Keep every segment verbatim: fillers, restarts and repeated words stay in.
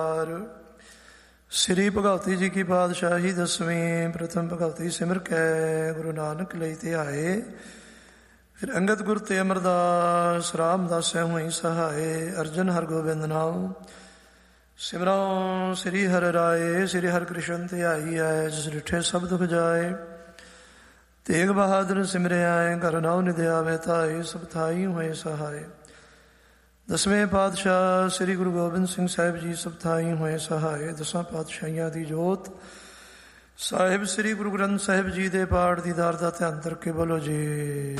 ਸ੍ਰੀ ਭਗਵਤੀ ਜੀ ਕੀ ਪਾਤਸ਼ਾਹੀ ਦਸਵੀਂ। ਪ੍ਰਥਮ ਭਗਵਤੀ ਸਿਮਰ ਕੈ ਗੁਰੂ ਨਾਨਕ ਲਈ ਧਿਆਏ। ਫਿਰ ਅੰਗਦ ਗੁਰ ਤੇ ਅਮਰਦਾਸ ਰਾਮਦਾਸੈ ਹੋਈ ਸਹਾਏ। ਅਰਜਨ ਹਰਗੋਬਿੰਦ ਨਾਮ ਸਿਮਰੋ ਸ੍ਰੀ ਹਰਿ ਰਾਏ। ਸ੍ਰੀ ਹਰਿ ਕ੍ਰਿਸ਼ਨ ਧਿਆਈ ਐ ਜਿਸ ਡਿਠੇ ਸਭ ਦੁਖ ਜਾਏ। ਤੇਗ ਬਹਾਦਰ ਸਿਮਰਿਆ ਘਰ ਨਾਉ ਨਿਧਿ ਆਵੇ ਧਾਈ। ਸਭ ਥਾਈ ਹੋਏ ਸਹਾਏ। ਦਸਵੇਂ ਪਾਤਸ਼ਾਹ ਸ੍ਰੀ ਗੁਰੂ ਗੋਬਿੰਦ ਸਿੰਘ ਸਾਹਿਬ ਜੀ ਸਭ ਥਾਈ ਹੋਏ ਸਹਾਏ। ਦਸਾਂ ਪਾਤਸ਼ਾਹੀਆਂ ਦੀ ਜੋਤ ਸਾਹਿਬ ਸ੍ਰੀ ਗੁਰੂ ਗ੍ਰੰਥ ਸਾਹਿਬ ਜੀ ਦੇ ਪਾਠ ਦੀ ਦਾਰ ਦਾ ਧਿਆਨ ਕਰਕੇ ਬੋਲੋ ਜੀ।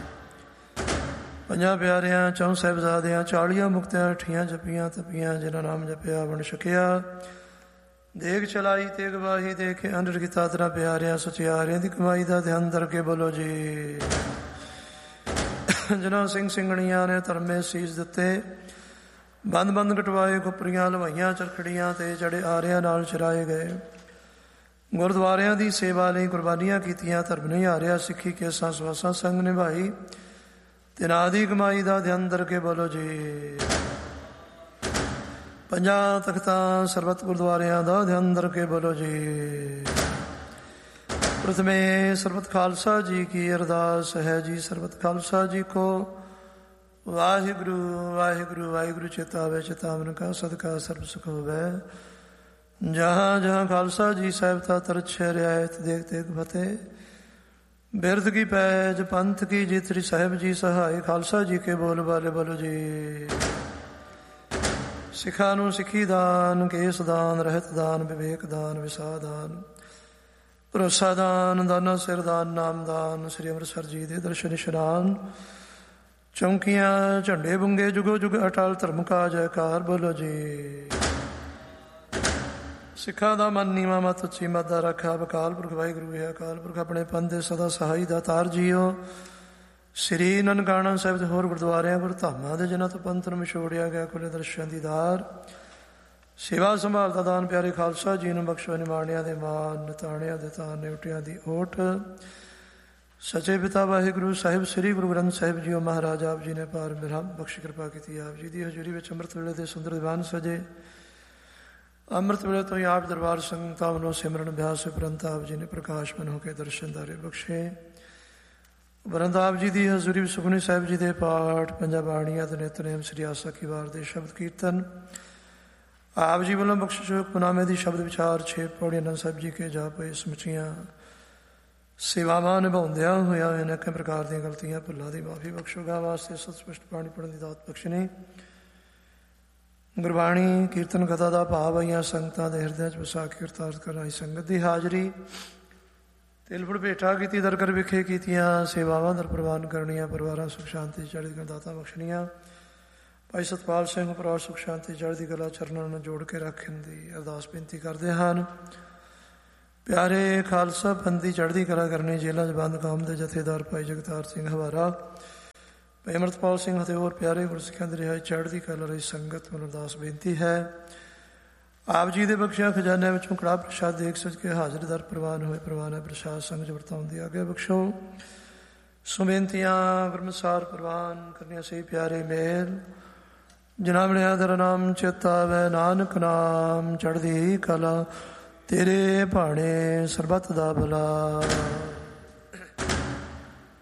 ਪੰਜਾਂ ਪਿਆਰਿਆਂ ਚੌਂ ਸਾਹਿਬਜ਼ਾਦਿਆਂ ਚਾਲੀਆਂ ਮੁਕਤਿਆਂ ਅਠੀਆਂ ਜਪੀਆਂ ਤਪੀਆਂ ਜਿਨ੍ਹਾਂ ਨਾਮ ਜਪਿਆ ਬਣ ਛਕਿਆ। ਦੇਗ ਚਲਾਈ ਤੇਗ ਵਾਹੀ ਦੇਖੇ ਅੰਦਰ ਕੀਤਾ ਤੇਰਾ ਪਿਆਰਿਆਂ ਸਚਿਆਰਿਆਂ ਦੀ ਕਮਾਈ ਦਾ ਧਿਆਨ ਕਰਕੇ ਬੋਲੋ ਜੀ। ਜਿਨ੍ਹਾਂ ਸਿੰਘ ਸਿੰਘਣੀਆਂ ਨੇ ਧਰਮੇ ਸੀਸ ਦਿੱਤੇ। ਬੰਦ ਬੰਦ ਕਟਵਾਏ ਖੁੱਪਰੀਆਂ ਲਵਾਈਆਂ ਚਰਖੜੀਆਂ ਤੇ ਚੜੇ ਆਰਿਆਂ ਨਾਲ ਚਰਾਏ ਗਏ। ਗੁਰਦੁਆਰਿਆਂ ਦੀ ਸੇਵਾ ਲਈ ਕੁਰਬਾਨੀਆਂ ਕੀਤੀਆਂ। ਧਰਮ ਨਹੀਂ ਹਾਰਿਆ ਸਿੱਖੀ ਕੇਸਾਂ ਸਵਾਸਾਂ ਸੰਗ ਨਿਭਾਈ। ਤਿਨਾਂ ਦੀ ਕਮਾਈ ਦਾ ਧਿਆਨ ਕਰਕੇ ਬੋਲੋ ਜੀ। ਪੰਜਾਂ ਤਖਤਾਂ ਸਰਬੱਤ ਗੁਰਦੁਆਰਿਆਂ ਦਾ ਧਿਆਨ ਕਰਕੇ ਬੋਲੋ ਜੀ। ਪ੍ਰਥਮੇ ਸਰਬਤ ਖਾਲਸਾ ਜੀ ਕੀ ਅਰਦਾਸ ਹੈ ਜੀ। ਸਰਬਤ ਖਾਲਸਾ ਜੀ ਕੋ ਵਾਹਿਗੁਰੂ ਵਾਹਿਗੁਰੂ ਵਾਹਿਗੁਰੂ ਚੇਤਾਵੇ ਚੇਤਾਵਨ ਕਾ ਸਦਕਾ ਸਰਬ ਸੁਖ ਹੋਵੇ। ਜਹਾਂ ਜਹਾਂ ਖਾਲਸਾ ਜੀ ਸਾਹਿਬ ਤਾ ਤਰਤ ਛੇ ਰਿਆਇਤ ਦੇਖ ਤੇਗ ਫਤਿਹ। ਬਿਰਧ ਕੀ ਪੈਜ ਪੰਥ ਕੀ ਜਿਤਰੀ ਸਾਹਿਬ ਜੀ ਸਹਾਏ। ਖਾਲਸਾ ਜੀ ਕੇ ਬੋਲ ਬਾਲੇ ਬੋਲੋ ਜੀ। ਸਿੱਖਾਂ ਨੂੰ ਸਿੱਖੀ ਦਾਨ ਕੇਸ ਦਾਨ ਰਹਿਤ ਦਾਨ ਵਿਵੇਕ ਦਾਨ ਵਿਸਾ ਦਾਨ ਭਰੋਸਾ ਦਾਨ ਦਾਨਾ ਸਿਰ ਦਾਨ ਨਾਮ ਦਾਨ। ਸ੍ਰੀ ਅੰਮ੍ਰਿਤਸਰ ਜੀ ਦੇ ਦਰਸ਼ਨ ਇਸ਼ਨਾਨ ਚੌਂਕੀਆਂ ਝੰਡੇ ਬੁੰਗੇ ਜੁਗੋ ਜੁਗ ਅਟਲ ਧਰਮ ਕਾ ਜੈਕਾਰ ਬੋਲੋ ਜੀ। ਸਿੱਖਾਂ ਦਾ ਮਨ ਨੀਵਾਂ ਮਤ ਉੱਚੀ ਮਤ ਦਾ ਰੱਖਾ। ਅਕਾਲ ਪੁਰਖ ਵਾਹਿਗੁਰੂ ਹੈ ਅਕਾਲ ਪੁਰਖ ਆਪਣੇ ਪੰਥ ਦੇ ਸਦਾ ਸਹਾਈ ਦਾ ਤਾਰ ਜੀਓ। ਸ੍ਰੀ ਨਨਕਾਣਾ ਸਾਹਿਬ ਤੇ ਹੋਰ ਗੁਰਦੁਆਰਿਆਂ ਗੁਰ ਧਾਮਾਂ ਦੇ ਜਿਨ੍ਹਾਂ ਤੋਂ ਪੰਥ ਨੂੰ ਵਿਛੋੜਿਆ ਗਿਆ ਖੁੱਲੇ ਦਰਸ਼ਨ ਦੀ ਦਾਰ ਸੇਵਾ ਸੰਭਾਲ ਦਾ ਦਾਨ ਪਿਆਰੇ ਖਾਲਸਾ ਜੀ ਨੂੰ ਬਖਸ਼ੋ। ਨਿਮਾਣਿਆਂ ਦੇ ਮਾਨ ਨਿਤਾਣਿਆਂ ਦੇ ਤਾਨ ਨਿਉਟਿਆਂ ਦੀ ਓਟ ਸੱਚੇ ਪਿਤਾ ਵਾਹਿਗੁਰੂ ਸਾਹਿਬ ਸ੍ਰੀ ਗੁਰੂ ਗ੍ਰੰਥ ਸਾਹਿਬ ਜੀਓ ਮਹਾਰਾਜ ਆਪ ਜੀ ਨੇ ਪਾਰ ਮਿਹਰ ਬਖਸ਼ ਕਿਰਪਾ ਕੀਤੀ। ਆਪ ਜੀ ਦੀ ਹਜ਼ੂਰੀ ਵਿੱਚ ਅੰਮ੍ਰਿਤ ਵੇਲੇ ਦੇ ਸੁੰਦਰ ਦੀਵਾਨ ਸਜੇ। ਅੰਮ੍ਰਿਤ ਵੇਲੇ ਤੋਂ ਹੀ ਆਪ ਦਰਬਾਰ ਸੰਗਤਾਂ ਵੱਲੋਂ ਸਿਮਰਨ ਅਭਿਆਸ ਉਪਰੰਤ ਆਪ ਜੀ ਨੇ ਪ੍ਰਕਾਸ਼ਮਨ ਹੋ ਕੇ ਦਰਸ਼ਨ ਦਾਰੇ ਬਖਸ਼ੇ। ਉਪਰੰਤ ਆਪ ਜੀ ਦੀ ਹਜ਼ੂਰੀ ਵਿੱਚ ਸੁਖਮਨੀ ਸਾਹਿਬ ਜੀ ਦੇ ਪਾਠ ਪੰਜਾਂ ਬਾਣੀਆਂ ਤੇ ਨਿਤਨੇਮ ਸ੍ਰੀ ਆਸਾ ਕੀ ਵਾਰ ਦੇ ਸ਼ਬਦ ਕੀਰਤਨ ਆਪ ਜੀ ਵੱਲੋਂ ਬਖਸ਼ਿਸ਼ ਹੁਕਮਨਾਮੇ ਦੀ ਸ਼ਬਦ ਵਿਚਾਰ ਛੇ ਪੌੜੀਆਂ ਆਨੰਦ ਸਾਹਿਬ ਜੀ ਕੇ ਜਾਪ ਹੋਏ ਸਮੁੱਚੀਆਂ ਸੇਵਾਵਾਂ ਨਿਭਾਉਂਦਿਆਂ ਹੋਇਆ ਅਨੇਕਾਂ ਪ੍ਰਕਾਰ ਦੀਆਂ ਗਲਤੀਆਂ ਭੁੱਲਾਂ ਦੀ ਮਾਫੀ ਬਖਸ਼ੋਗਾ ਵਾਸਤੇ ਸਤ ਸਪਸ਼ਟ ਬਾਣੀ ਪੜ੍ਹਨ ਦੀ ਦਾਤ ਬਖਸ਼ਣੀ। ਗੁਰਬਾਣੀ ਕੀਰਤਨ ਕਥਾ ਦਾ ਭਾਵ ਆਈਆਂ ਸੰਗਤਾਂ ਦੇ ਹਿਰਦਿਆਂ 'ਚ ਵਸਾ ਕੇ ਅਰਤਾਰਥ ਕਰਨ ਆਈ ਸੰਗਤ ਦੀ ਹਾਜ਼ਰੀ ਤਿਲਫੜ ਭੇਟਾ ਕੀਤੀ ਦਰਕਰ ਵਿਖੇ ਕੀਤੀਆਂ ਸੇਵਾਵਾਂ ਦਰ ਪ੍ਰਵਾਨ ਕਰਨੀਆਂ। ਪਰਿਵਾਰਾਂ ਸੁਖ ਸ਼ਾਂਤੀ ਚੜ੍ਹਦੀ ਕਲਾ ਦਾਤਾਂ ਬਖਸ਼ਣੀਆਂ। ਭਾਈ ਸਤਪਾਲ ਸਿੰਘ ਪਰਿਵਾਰ ਸੁਖ ਸ਼ਾਂਤੀ ਚੜ੍ਹਦੀ ਕਲਾ ਚਰਨਾਂ ਨੂੰ ਜੋੜ ਕੇ ਰੱਖਣ ਦੀ ਅਰਦਾਸ ਬੇਨਤੀ ਕਰਦੇ ਹਨ। ਪਿਆਰੇ ਖਾਲਸਾ ਪੰਥ ਦੀ ਚੜ੍ਹਦੀ ਕਲਾ ਕਰਨੀ। ਜੇਲ੍ਹਾਂ 'ਚ ਬੰਦ ਕੌਮ ਦੇ ਜਥੇਦਾਰ ਭਾਈ ਜਗਤਾਰ ਸਿੰਘ ਹਵਾਰਾ ਭਾਈ ਅੰਮ੍ਰਿਤਪਾਲ ਸਿੰਘ ਅਤੇ ਹੋਰ ਪਿਆਰੇ ਗੁਰਸਿੱਖਾਂ ਦੀ ਰਿਹਾਈ ਚੜ੍ਹਦੀ ਕਲਾ ਲਈ ਸੰਗਤ ਵੱਲੋਂ ਅਰਦਾਸ ਬੇਨਤੀ ਹੈ। ਆਪ ਜੀ ਦੇ ਬਖਸ਼ਿਆ ਖਜ਼ਾਨਿਆਂ ਵਿੱਚੋਂ ਕੜਾਹ ਪ੍ਰਸ਼ਾਦ ਦੇਖ ਸੱਜ ਕੇ ਹਾਜ਼ਰ ਦਰ ਪ੍ਰਵਾਨ ਹੋਏ। ਪ੍ਰਵਾਨ ਹੈ ਪ੍ਰਸ਼ਾਦ ਸੰਗ 'ਚ ਵਰਤਾਉਣ ਦੀ ਆਗਿਆ ਬਖਸ਼ੋ। ਸੋ ਬੇਨਤੀਆਂ ਗੁਰਮਸਾਰ ਪ੍ਰਵਾਨ ਕਰਨੀਆਂ ਸਹੀ ਪਿਆਰੇ ਮੇਲ ਜਿਨ੍ਹਾਂ ਬਣਿਆ ਤੇਰਾ ਨਾਮ ਚੇਤਾ ਵੈ ਨਾਨਕ ਨਾਮ ਚੜ੍ਹਦੀ ਕਲਾ ਤੇਰੇ ਭਾਣੇ ਸਰਬੱਤ ਦਾ ਭਲਾ।